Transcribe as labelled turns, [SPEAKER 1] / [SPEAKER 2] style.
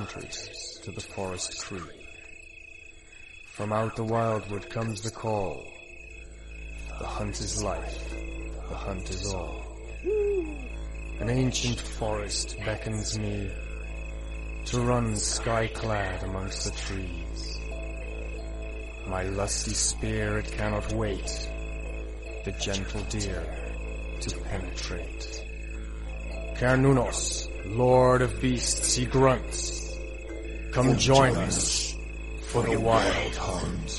[SPEAKER 1] countries to the forest creep. From out the wildwood comes the call. The hunt is life, the hunt is all. An ancient forest beckons me to run sky-clad amongst the trees. My lusty spear, it cannot wait the gentle deer to penetrate. Cernunnos, lord of beasts, he grunts. Come join us for the wild hunt.